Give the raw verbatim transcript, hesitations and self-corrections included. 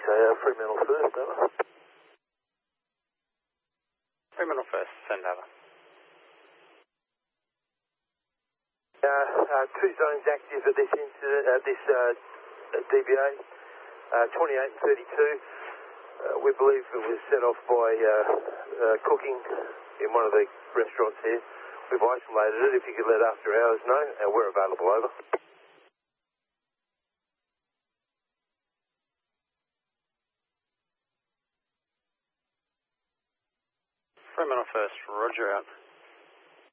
Okay, uh, Fremantle first, over. Fremantle first, send over. Uh, uh, two zones active at this incident, at this uh, D B A, uh, twenty-eight and thirty-two. Uh, we believe it was set off by uh, uh, cooking in one of the restaurants here. We've isolated it. If you could let after hours know, uh, we're available, over. Fremantle first, roger out.